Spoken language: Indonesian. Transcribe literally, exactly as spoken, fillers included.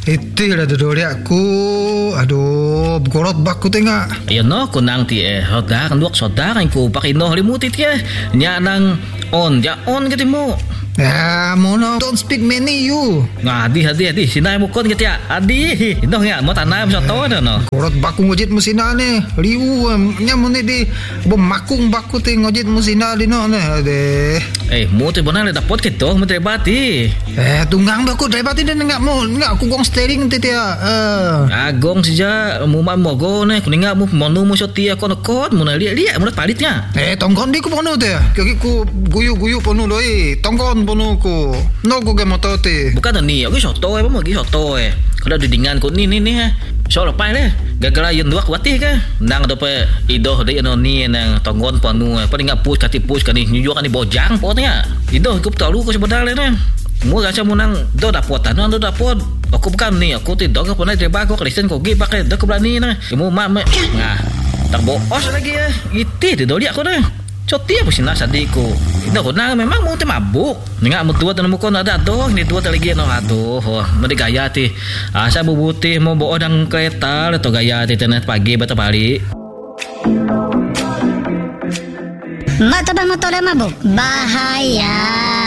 Itu dah duduk aku. Aduh, gorot baku tengah. Ayo no, kunang ti eh. Saudara kan duak saudara ko pakino limutit ya. Nya nang on, ja on gitu mo. Ya, mono don't speak many you. Ngadi hadi hadi sinay mo kon gitu ya. Adi, ino nga mo tanay mo sa to no. Gorot baku ngojit musina ne. Liu nya mo ne di bemakung baku te ngojit musina di no ne. Ade. Eh, mo te bonang le dapot kito, mo te bati. Eh, tunggang ba ko driver tin enggak mo, enggak aku gong steering ti dia. Eh. Agong sija mo man mo go ne kuninga mo monu mo sotia kon kot mo na liat-liat mo palitnya. Eh, tonggon di ko pono te. Kaki ku guyu-guyu pono doi. Tonggon pono ko. No ko ge motor te. Bukan ni, aku soto eh, mo gi soto eh. Kada didingan ko ni ni ni ha. So lepai le. Gagala yun duak watih ka. Nang dope idoh de ano ni nang tonggon panu eh. Paling ngapus kati pus kani nyujuk kani bojang potnya. Idoh kup talu ko sebenarnya ne. Mo gacha mo nang do dapot ano do dapot. Aku bukan ni, aku tidak ke pernah terba ko Kristen ko gi pakai dak berani na. Kamu mak me. Nah. Tak boos lagi ya. Iti de doli aku dah. Cotia pun sina sadiku. Ito ko na memang mo te mabuk. Nga mo tuwa tanong mo ko na dato. Hindi tuwa talagi no ato. Oh, madi gaya ti. Asa bubuti mo buo ng kereta. Ito gaya ti tenet pagi bata bali. Mata ba mo tole mabuk? Bahaya.